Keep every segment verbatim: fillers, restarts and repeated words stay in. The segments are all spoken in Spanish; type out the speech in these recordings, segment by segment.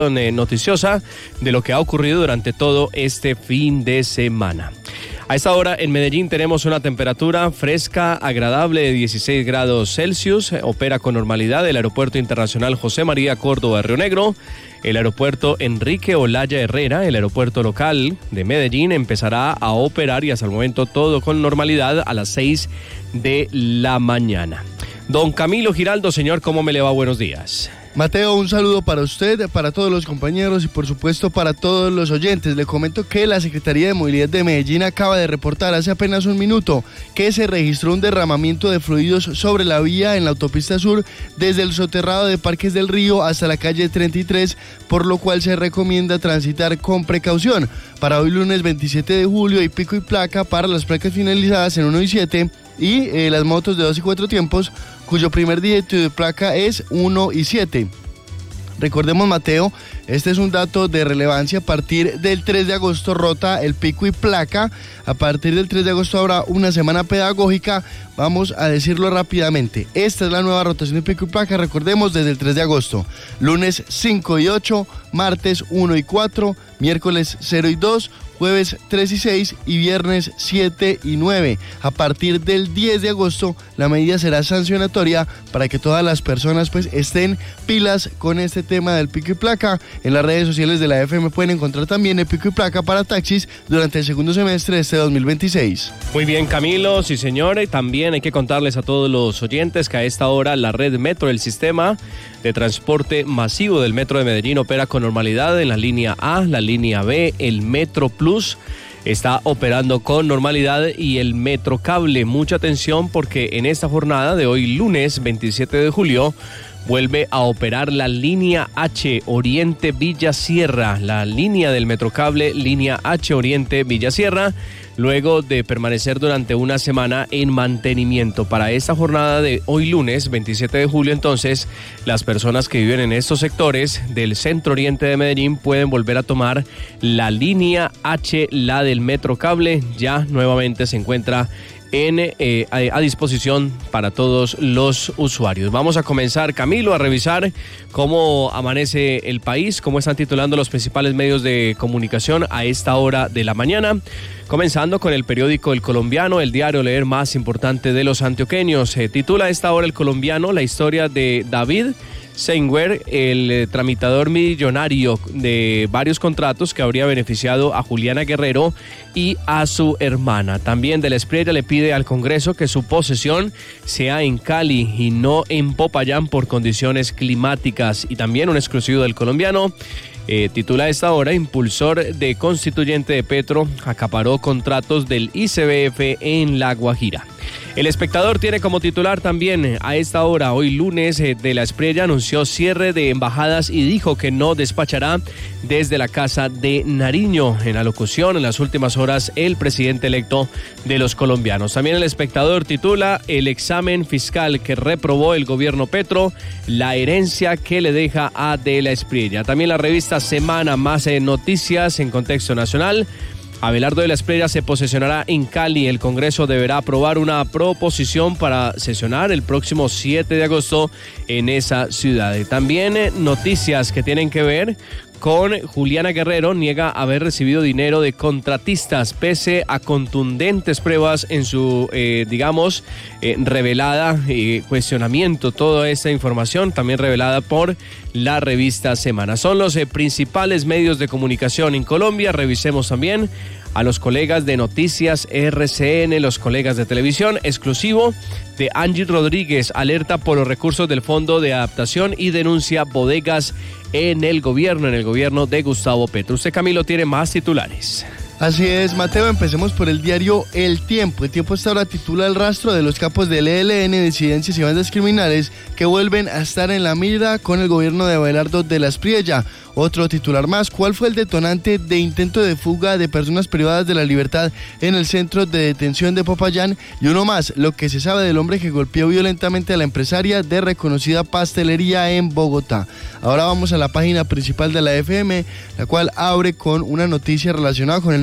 noticiosa de lo que ha ocurrido durante todo este fin de semana. A esta hora en Medellín tenemos una temperatura fresca, agradable de dieciséis grados Celsius. Opera con normalidad el Aeropuerto Internacional José María Córdoba de Río Negro. El aeropuerto Enrique Olaya Herrera, el aeropuerto local de Medellín, empezará a operar y hasta el momento todo con normalidad a las seis de la mañana. Don Camilo Giraldo, señor, ¿cómo me le va? Buenos días. Mateo, un saludo para usted, para todos los compañeros y por supuesto para todos los oyentes. Le comento que la Secretaría de Movilidad de Medellín acaba de reportar hace apenas un minuto que se registró un derramamiento de fluidos sobre la vía en la autopista sur desde el soterrado de Parques del Río hasta la calle treinta y tres, por lo cual se recomienda transitar con precaución. Para hoy lunes veintisiete de julio hay pico y placa para las placas finalizadas en uno y siete y eh, las motos de dos y cuatro tiempos, cuyo primer dígito de placa es uno y siete. Recordemos, Mateo, este es un dato de relevancia. A partir del tres de agosto rota el pico y placa. A partir del tres de agosto habrá una semana pedagógica. Vamos a decirlo rápidamente. Esta es la nueva rotación de pico y placa. Recordemos, desde el tres de agosto. Lunes cinco y ocho, martes uno y cuatro, miércoles cero y dos, jueves tres y seis y viernes siete y nueve. A partir del diez de agosto la medida será sancionatoria para que todas las personas pues estén pilas con este tema del pico y placa. En las redes sociales de la F M pueden encontrar también el pico y placa para taxis durante el segundo semestre de este dos mil veintiséis. Muy bien, Camilo, sí señor. También hay que contarles a todos los oyentes que a esta hora la red Metro, el sistema de transporte masivo del Metro de Medellín, opera con normalidad en la línea A, la línea B, el Metro Plus está operando con normalidad y el Metro Cable. Mucha atención porque en esta jornada de hoy lunes veintisiete de julio vuelve a operar la línea H Oriente Villa Sierra, la línea del Metrocable, línea H Oriente Villa Sierra, luego de permanecer durante una semana en mantenimiento. Para esta jornada de hoy lunes veintisiete de julio, entonces, las personas que viven en estos sectores del centro oriente de Medellín pueden volver a tomar la línea H, la del Metrocable. Ya nuevamente se encuentra En, eh, a, a disposición para todos los usuarios. Vamos a comenzar, Camilo, a revisar cómo amanece el país, cómo están titulando los principales medios de comunicación a esta hora de la mañana. Comenzando con el periódico El Colombiano, el diario leer más importante de los antioqueños. Eh, titula a esta hora El Colombiano la historia de David Sengwer, el eh, tramitador millonario de varios contratos que habría beneficiado a Juliana Guerrero y a su hermana. También de la Espriella le pide al Congreso que su posesión sea en Cali y no en Popayán por condiciones climáticas. Y también un exclusivo del Colombiano eh, titula a esta hora: impulsor de constituyente de Petro acaparó contratos del I C B F en La Guajira. El Espectador tiene como titular también a esta hora, hoy lunes, eh, de la Espriella anunció cierre de embajadas y dijo que no despachará desde la Casa de Nariño. En alocución en las últimas horas, el presidente electo de los colombianos. También el Espectador titula: el examen fiscal que reprobó el gobierno Petro, la herencia que le deja a De la Espriella. También la revista Semana, más eh, noticias en contexto nacional. Abelardo de la Espriella se posesionará en Cali. El Congreso deberá aprobar una proposición para sesionar el próximo siete de agosto en esa ciudad. Y también eh, noticias que tienen que ver con Juliana Guerrero, niega haber recibido dinero de contratistas pese a contundentes pruebas en su, eh, digamos, eh, revelada eh, cuestionamiento. Toda esta información también revelada por la revista Semana. Son los eh, principales medios de comunicación en Colombia. Revisemos también a los colegas de Noticias R C N, los colegas de televisión. Exclusivo de Angie Rodríguez, alerta por los recursos del Fondo de Adaptación y denuncia bodegas en el gobierno, en el gobierno de Gustavo Petro. Usted, Camilo, tiene más titulares. Así es, Mateo, empecemos por el diario El Tiempo. El Tiempo esta hora titula: el rastro de los capos del E L N, disidencias y bandas criminales que vuelven a estar en la mira con el gobierno de Abelardo de la Espriella. Otro titular más: ¿cuál fue el detonante de intento de fuga de personas privadas de la libertad en el centro de detención de Popayán? Y uno más: lo que se sabe del hombre que golpeó violentamente a la empresaria de reconocida pastelería en Bogotá. Ahora vamos a la página principal de la F M, la cual abre con una noticia relacionada con el nuevo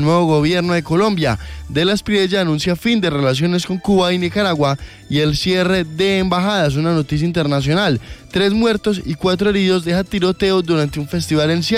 nuevo gobierno de Colombia. De la Espriella anuncia fin de relaciones con Cuba y Nicaragua y el cierre de embajadas, una noticia internacional. Tres muertos y cuatro heridos deja tiroteo durante un festival en Seattle.